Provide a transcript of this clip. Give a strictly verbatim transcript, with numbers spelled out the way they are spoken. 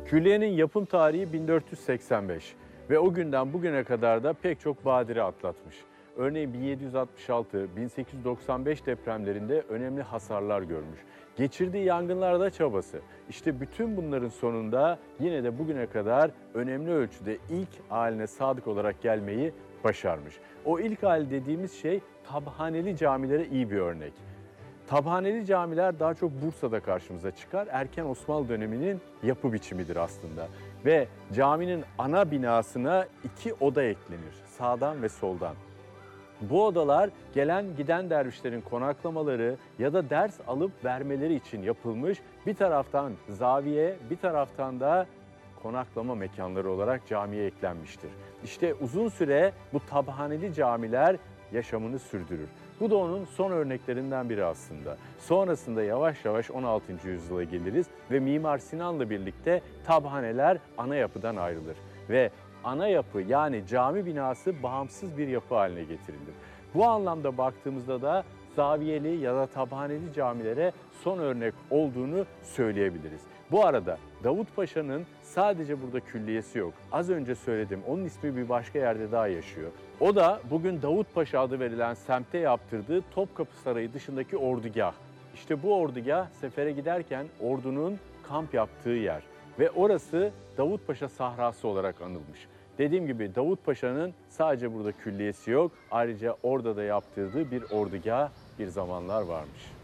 Külliyenin yapım tarihi bin dört yüz seksen beş ve o günden bugüne kadar da pek çok badire atlatmış. Örneğin bin yedi yüz altmış altı bin sekiz yüz doksan beş depremlerinde önemli hasarlar görmüş. Geçirdiği yangınlarda çabası. İşte bütün bunların sonunda yine de bugüne kadar önemli ölçüde ilk haline sadık olarak gelmeyi başarmış. O ilk hal dediğimiz şey Tabhaneli camilere iyi bir örnek. Tabhaneli camiler daha çok Bursa'da karşımıza çıkar. Erken Osmanlı döneminin yapı biçimidir aslında. Ve caminin ana binasına iki oda eklenir. Sağdan ve soldan. Bu odalar gelen giden dervişlerin konaklamaları ya da ders alıp vermeleri için yapılmış. Bir taraftan zaviye, bir taraftan da konaklama mekanları olarak camiye eklenmiştir. İşte uzun süre bu tabhaneli camiler yaşamını sürdürür. Bu da onun son örneklerinden biri aslında. Sonrasında yavaş yavaş on altıncı yüzyıla geliriz ve Mimar Sinan'la birlikte tabhaneler ana yapıdan ayrılır. Ve ana yapı yani cami binası bağımsız bir yapı haline getirilir. Bu anlamda baktığımızda da zaviyeli ya da tabhaneli camilere son örnek olduğunu söyleyebiliriz. Bu arada Davut Paşa'nın sadece burada külliyesi yok. Az önce söyledim, onun ismi bir başka yerde daha yaşıyor. O da bugün Davut Paşa adı verilen semte yaptırdığı Topkapı Sarayı dışındaki ordugah. İşte bu ordugah sefere giderken ordunun kamp yaptığı yer. Ve orası Davut Paşa Sahrası olarak anılmış. Dediğim gibi Davut Paşa'nın sadece burada külliyesi yok. Ayrıca orada da yaptırdığı bir ordugah bir zamanlar varmış.